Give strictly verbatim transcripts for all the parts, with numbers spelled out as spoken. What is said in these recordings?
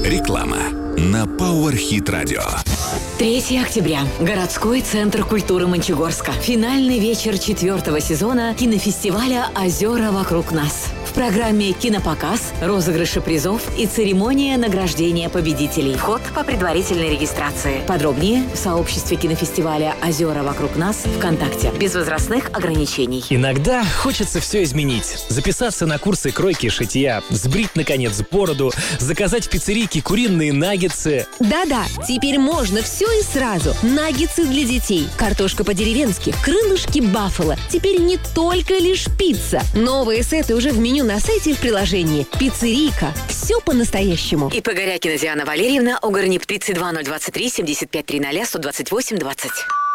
Реклама на Power Hit Radio. третьего октября. Городской центр культуры Мончегорска. Финальный вечер четвертого сезона кинофестиваля «Озера вокруг нас». В программе кинопоказ, розыгрыши призов и церемония награждения победителей. Вход по предварительной регистрации. Подробнее в сообществе кинофестиваля «Озера вокруг нас» ВКонтакте. Без возрастных ограничений. Иногда хочется все изменить. Записаться на курсы кройки и шитья, сбрить, наконец, бороду, заказать в пиццерийке куриные наггетсы. Да-да, теперь можно все и сразу. Наггетсы для детей, картошка по-деревенски, крылышки баффало. Теперь не только лишь пицца. Новые сеты уже в меню на сайте и в приложении. Пиццерийка. Все по-настоящему. И Погорякина Диана Валерьевна, Угорнип тридцать два ноль двадцать три семьдесят пять тридцать сто двадцать восемь двадцать.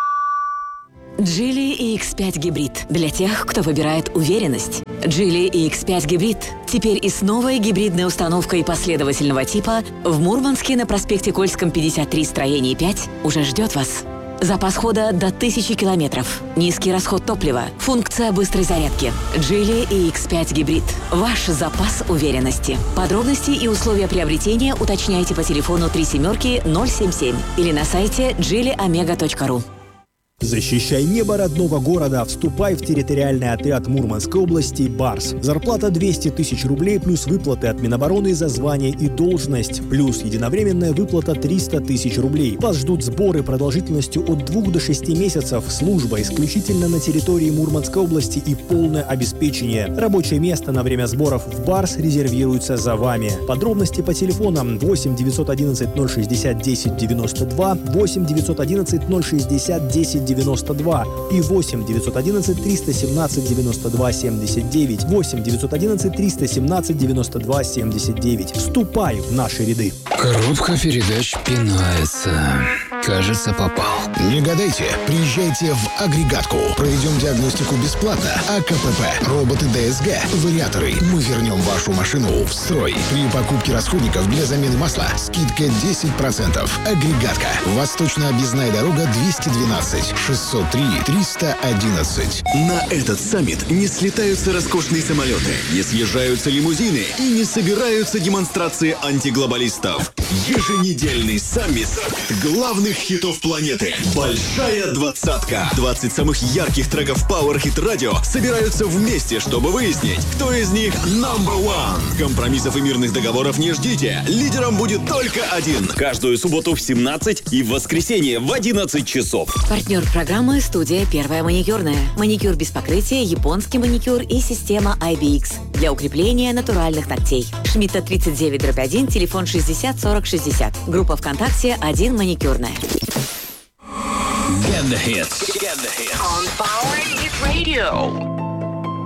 Джили и икс пять гибрид. Для тех, кто выбирает уверенность. Джили и икс пять гибрид. Теперь и с новой гибридной установкой последовательного типа в Мурманске на проспекте Кольском пятьдесят три, строение пять уже ждет вас. Запас хода до тысячи километров. Низкий расход топлива. Функция быстрой зарядки. Джили и икс пять гибрид. Ваш запас уверенности. Подробности и условия приобретения уточняйте по телефону три семерки ноль семь семь или на сайте джили омега точка ру. Защищай небо родного города. Вступай в территориальный отряд Мурманской области «Барс». Зарплата двести тысяч рублей плюс выплаты от Минобороны за звание и должность. Плюс единовременная выплата триста тысяч рублей. Вас ждут сборы продолжительностью от двух до шести месяцев. Служба исключительно на территории Мурманской области и полное обеспечение. Рабочее место на время сборов в «Барс» резервируется за вами. Подробности по телефонам восемь девятьсот одиннадцать ноль шестьдесят десять девяносто два, восемь девятьсот одиннадцать ноль шестьдесят десять девяносто два и восемь девятьсот одиннадцать триста семнадцать девяносто два семьдесят девять, восемь девятьсот одиннадцать триста семнадцать девяносто два семьдесят девять. Вступай в наши ряды. Коробка передач пинается. Кажется, попал. Не гадайте, приезжайте в агрегатку. Проведем диагностику бесплатно. АКПП, роботы ДСГ, вариаторы. Мы вернем вашу машину в строй. При покупке расходников для замены масла скидка десять процентов. Агрегатка. Восточная объездная дорога двести двенадцать, шестьсот три, триста одиннадцать. На этот саммит не слетаются роскошные самолеты, не съезжаются лимузины и не собираются демонстрации антиглобалистов. Еженедельный саммит главных хитов планеты. Большая двадцатка. двадцать самых ярких треков Power Hit Radio собираются вместе, чтобы выяснить, кто из них number one. Компромиссов и мирных договоров не ждите. Лидером будет только один. Каждую субботу в семнадцать и в воскресенье в одиннадцать часов. Партнер программы — студия «Первая маникюрная». Маникюр без покрытия, японский маникюр и система ай би икс для укрепления натуральных ногтей. Шмидта тридцать девять дробь один, телефон шестьдесят сорок шестьдесят. Группа ВКонтакте «один маникюрная». Get the hits. Get the hits. On Power Hit Radio.